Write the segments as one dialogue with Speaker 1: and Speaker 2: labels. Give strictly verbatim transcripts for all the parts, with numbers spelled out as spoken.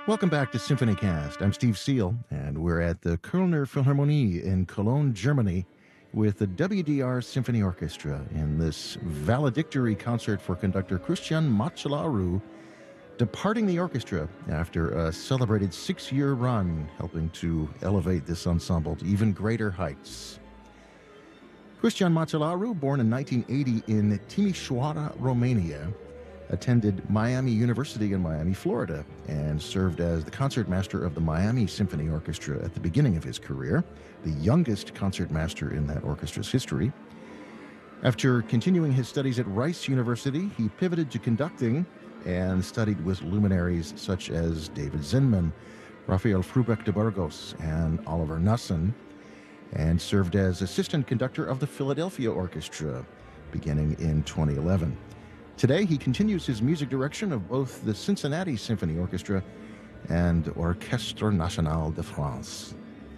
Speaker 1: Welcome back to SymphonyCast. I'm Steve Seal, and we're at the Kölner Philharmonie in Cologne, Germany, with the W D R Symphony Orchestra in this valedictory concert for conductor Christian Macellaro, departing the orchestra after a celebrated six-year run, helping to elevate this ensemble to even greater heights. Christian Macellaro, born in nineteen eighty in Timișoara, Romania, attended Miami University in Miami, Florida, and served as the concertmaster of the Miami Symphony Orchestra at the beginning of his career, the youngest concertmaster in that orchestra's history. After continuing his studies at Rice University, he pivoted to conducting and studied with luminaries such as David Zinman, Rafael Frubeck de Burgos, and Oliver Knussen, and served as assistant conductor of the Philadelphia Orchestra, beginning in twenty eleven. Today, he continues his music direction of both the Cincinnati Symphony Orchestra and Orchestre Nationale de France.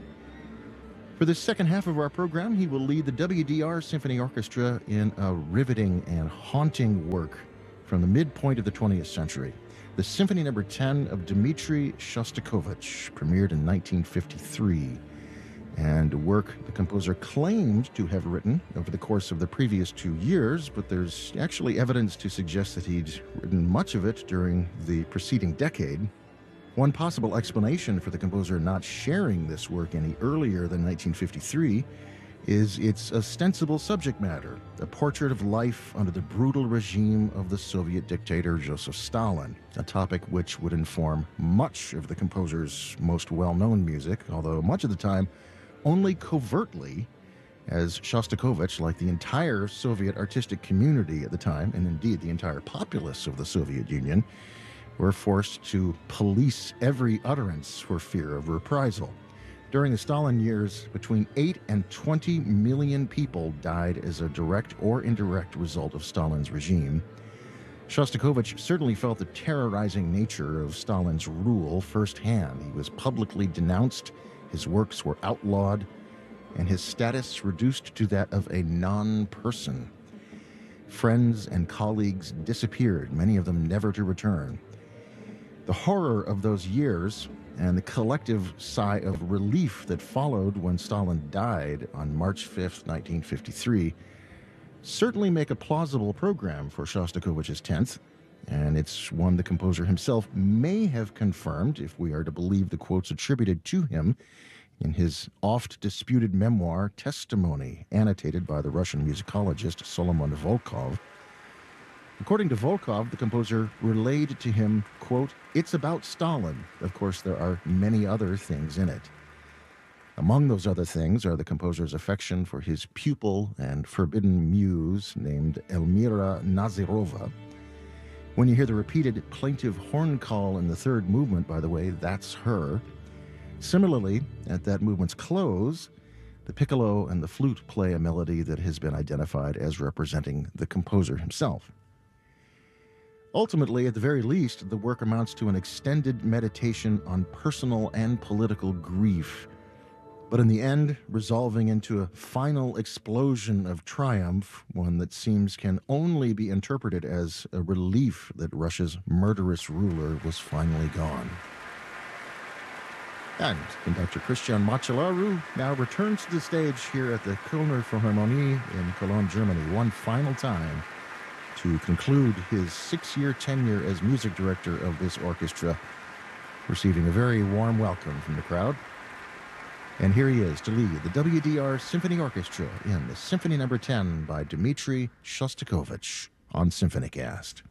Speaker 1: For the second half of our program, he will lead the W D R Symphony Orchestra in a riveting and haunting work from the midpoint of the twentieth century, the Symphony Number ten of Dmitri Shostakovich, premiered in nineteen fifty-three, and a work the composer claimed to have written over the course of the previous two years, but there's actually evidence to suggest that he'd written much of it during the preceding decade. One possible explanation for the composer not sharing this work any earlier than nineteen fifty-three is its ostensible subject matter, a portrait of life under the brutal regime of the Soviet dictator Joseph Stalin, a topic which would inform much of the composer's most well-known music, although much of the time only covertly, as Shostakovich, like the entire Soviet artistic community at the time, and indeed the entire populace of the Soviet Union, were forced to police every utterance for fear of reprisal. During the Stalin years, between eight and twenty million people died as a direct or indirect result of Stalin's regime. Shostakovich certainly felt the terrorizing nature of Stalin's rule firsthand. He was publicly denounced, his works were outlawed, and his status reduced to that of a non-person. Friends and colleagues disappeared, many of them never to return. The horror of those years and the collective sigh of relief that followed when Stalin died on March fifth, nineteen fifty-three, certainly make a plausible program for Shostakovich's tenth, and it's one the composer himself may have confirmed, if we are to believe the quotes attributed to him in his oft-disputed memoir, Testimony, annotated by the Russian musicologist Solomon Volkov. According to Volkov, the composer relayed to him, quote, "It's about Stalin. Of course, there are many other things in it." Among those other things are the composer's affection for his pupil and forbidden muse named Elmira Nazirova. When you hear the repeated plaintive horn call in the third movement, by the way, that's her. Similarly, at that movement's close, the piccolo and the flute play a melody that has been identified as representing the composer himself. Ultimately, at the very least, the work amounts to an extended meditation on personal and political grief, but in the end, resolving into a final explosion of triumph, one that seems can only be interpreted as a relief that Russia's murderous ruler was finally gone. And conductor Christian Macellaro now returns to the stage here at the Kölner Philharmonie in Cologne, Germany, one final time to conclude his six-year tenure as music director of this orchestra, receiving a very warm welcome from the crowd. And here he is to lead the W D R Symphony Orchestra in the Symphony Number ten by Dmitri Shostakovich on SymphonyCast.